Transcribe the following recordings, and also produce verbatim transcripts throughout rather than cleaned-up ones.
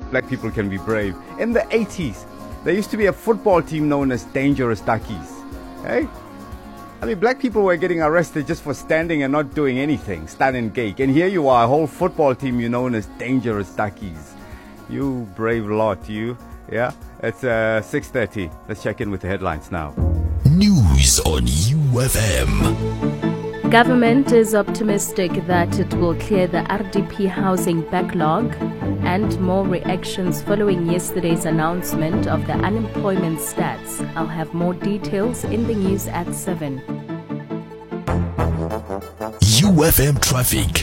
black people can be brave. In the eighties, there used to be a football team known as Dangerous Duckies. Hey? I mean, black people were getting arrested just for standing and not doing anything, standing gig. And here you are, a whole football team you're known as Dangerous Duckies. You brave lot, you. Yeah? It's uh, six thirty. Let's check in with the headlines now. News on U F M. Government is optimistic that it will clear the R D P housing backlog, and more reactions following yesterday's announcement of the unemployment stats. I'll have more details in the news at seven. U F M traffic.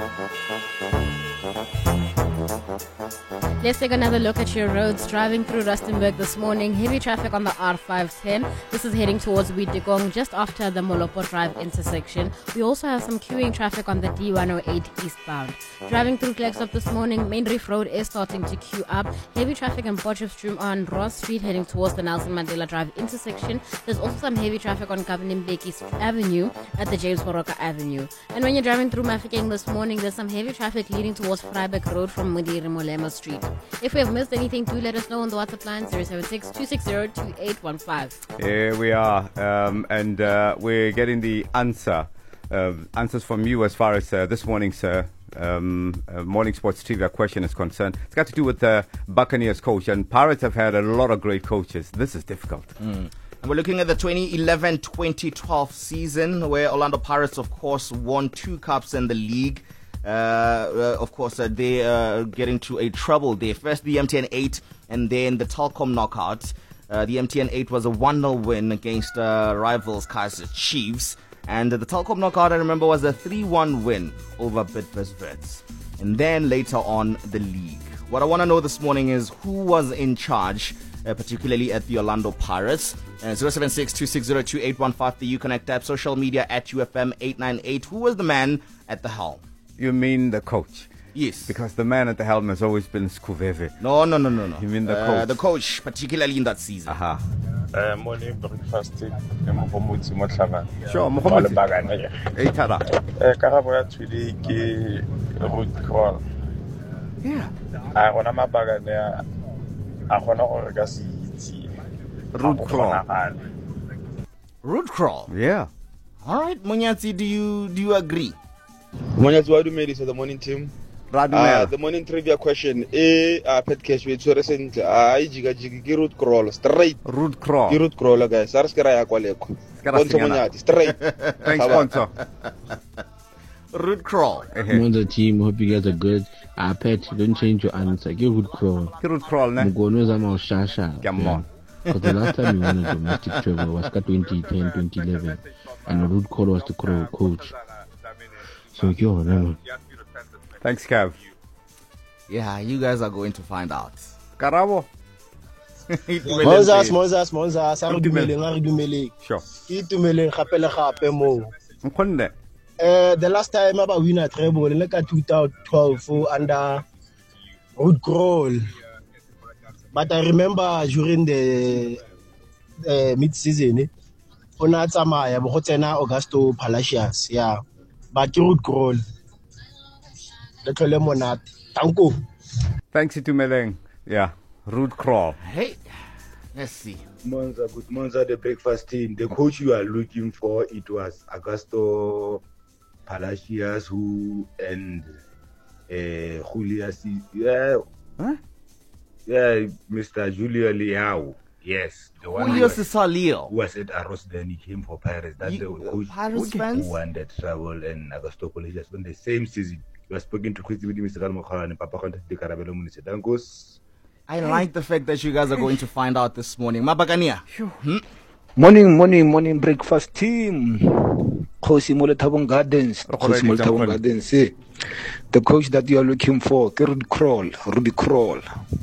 Let's take another look at your roads. Driving through Rustenburg this morning, heavy traffic on the R five ten. This is heading towards Wittegong, just after the Molopo Drive intersection. We also have some queuing traffic on the D one oh eight eastbound. Driving through Klerksdorp this morning, Main Reef Road is starting to queue up. Heavy traffic in Potchefstroom on Ross Street, heading towards the Nelson Mandela Drive intersection. There's also some heavy traffic on Governing Mbeki Avenue at the James Moroka Avenue. And when you're driving through Mafeking this morning, there's some heavy traffic leading towards Vryburg Road from Mudiri Molema Street. If we have missed anything, do let us know on the WhatsApp line zero seven six, two six zero, two eight one five. Here we are, um, and uh, we're getting the answer, uh, answers from you as far as uh, this morning's uh, um, uh, morning sports trivia question is concerned. It's got to do with the uh, Buccaneers coach, and Pirates have had a lot of great coaches. This is difficult. Mm. And we're looking at the twenty eleven twenty twelve season, where Orlando Pirates, of course, won two cups in the league. Uh, uh, of course, uh, they uh, get into a trouble there. First, the M T N eight, and then the Telkom knockout. Uh, the M T N eight was a one nil win against uh, rivals Kaizer Chiefs. And uh, the Telkom knockout, I remember, was a three one win over Bidvest Wits. And then later on, the league. What I want to know this morning is who was in charge, uh, particularly at the Orlando Pirates. Uh, zero seven six, two six zero, two eight one five, the Uconnect app, social media at U F M eight nine eight. Who was the man at the helm? You mean the coach? Yes. Because the man at the helm has always been Skuveve. No, no, no, no, no. You mean the uh, coach? The coach, particularly in that season. Aha. Uh, morning breakfast. Mohammed Motlava. Sure, Mohammed. Hey, Tara. Karabo ya today ke road crawl. Yeah. A gona mabagane a a gona gore ka se itse. Road crawl. Road crawl. Yeah. All right, Munyatsi, do you do you agree? Monyatsi wa dumedi so the morning team. Uh, the morning trivia question. A uh, pet cash with so recent I jiga jiga ki root crawl straight. Root crawl. Ki root crawl guys. Sars kera ya kwaleko. Sponsor Monyatsi straight. Thanks sponsor. Root crawl. Monza team, hope you guys are good. Uh, pet, don't change your answer. Ki root crawl. Ki root crawl, ne? Mugono zama ushasha. Come on. Because the last time we won a domestic travel was twenty ten, twenty eleven, and the root crawl was the crow coach. So yo, never. Thanks, Kev. Yeah, you guys are going to find out. Karabo. Moses, Moses, Moses. Ari dumele, ari dumele. Sure. Ki dumele gapele gape mo. Mkhonne. Uh, the last time I win a treble in like twenty twelve under road crawl. But I remember during the uh, mid-season, Ona Tsamaya, Bogotena Augusto Palacios, yeah. But road crawl. The Tolemonat. Thank you. Thanks to Meleng. Yeah. Road crawl. Hey, let's see. Monza, good Monza, the breakfast team. The coach you are looking for, it was Augusto Palacios, who and uh, Julio, yeah, huh? yeah, Mister Julio Leao. Yes, the one Julio Cesar Leo. Who was at Arrows, then he came for Paris. That's you, the coach Paris who fans? won that travel, and Augusto Palacios on the same season. You were speaking to Chris with Mister Galmokhala and Papa Conte de Carabello Municipal. I like the fact that you guys are going to find out this morning. Mabagania. Hmm? Morning, morning, morning breakfast team. Khosi Moletabong Gardens. Khosi Moletabong Gardens. The coach that you are looking for, Rudy Crawl. Rudy Crawl.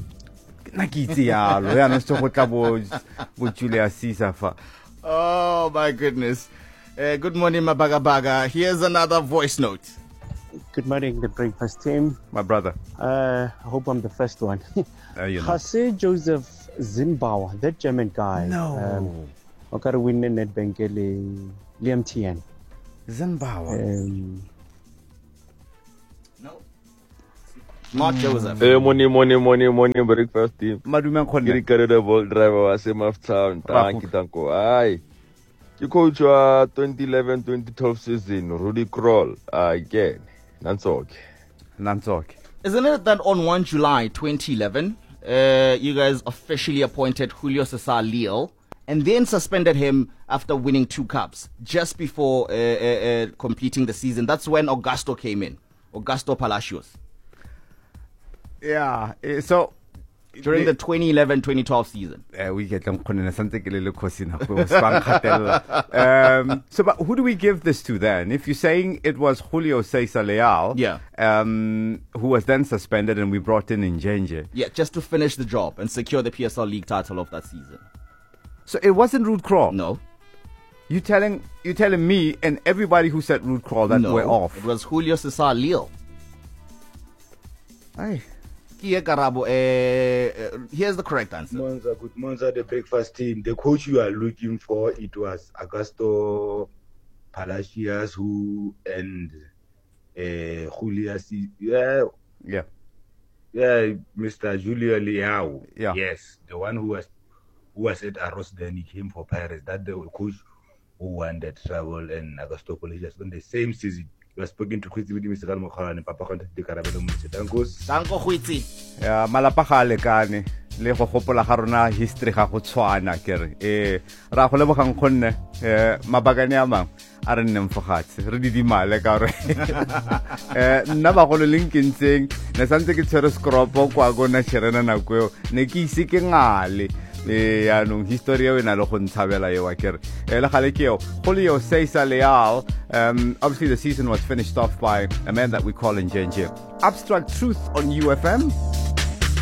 Oh my goodness. Uh, good morning, Mabaga Baga. Here's another voice note. Good morning, the breakfast team. My brother. Uh, I hope I'm the first one. uh, you know. Jose Joseph Zimbabwe, that German guy. No. Um, I got to win in Nedbank Liam T N. Zimbabwe. Um, no. Smart Joseph. Hey, morning, morning, morning, morning, breakfast team. Madumang khonne. Ke carried the ball driver wa Semaf Town. Tanki tanko. Ai. Ke coach wa twenty eleven twenty twelve season, Rudy Kroll. Again. Nansok. Nansok. Isn't it that on one July twenty eleven, uh, you guys officially appointed Julio Cesar Leal and then suspended him after winning two cups just before uh, uh, uh, completing the season? That's when Augusto came in. Augusto Palacios. Yeah, uh, so during the twenty eleven twenty twelve season. Uh, we get um, so but who do we give this to then? If you're saying it was Julio Cesar Leal, yeah, um, who was then suspended and we brought in Njenje. Yeah, just to finish the job and secure the P S L League title of that season. So it wasn't Ruud Krol? No. You telling you telling me and everybody who said Ruud Krol that no, we're off? It was Julio Cesar Leal. Aye. Karabo, uh, here's the correct answer. Monza, good Monza, the breakfast team. The coach you are looking for, it was Augusto Palacios, who and uh, Julio, yeah, yeah, yeah, Mister Julio Leao, yeah, yes, the one who was who was at Arroz, then he came for Pirates. That the coach who won that travel and Augusto Palacios on the same season. We are speaking to Khwitsi with Mister Galmokhala and Papa Conte de Karabelo Mutse. Thankos. Tanko Khwitsi. Ya malapa ga lekane le go gopola ga rona history ga go tshwana kere. Eh ra go lebogang khonne eh mabakane a mang a re nneng fogatse re di dimale ka re. Eh nna ba go le linkintseng ne santse ke tshwere skropo kwa go na sherena na go ne ke ise ke ngale. Le yanong historia we na le go ntshabela ye wa kere e le gale ke yo Julio Cesar Leal. Um, obviously the season was finished off by a man that we call Njenje. Abstract Truth on U F M.